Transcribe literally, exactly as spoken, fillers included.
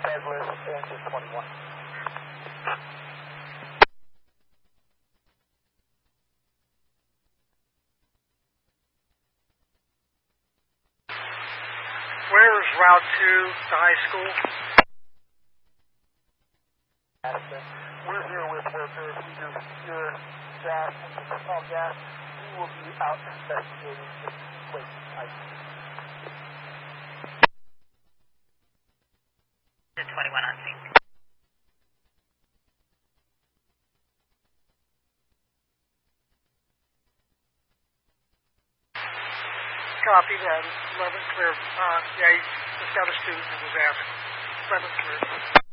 Douglas, engine twenty-one. Where is Route two, the high school? Madison. We're here with workers. We do secure gas and all gas. We will be out investigating this waste item. twenty-one on scene. Copy that. It's eleven clear. Uh, yeah, you just got a student who was asked. eleven clear.